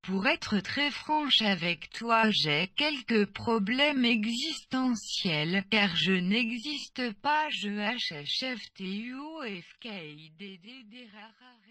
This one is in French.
Pour être très franche avec toi, j'ai quelques problèmes existentiels, car je n'existe pas, je HHFTUOFKIDDDRRR.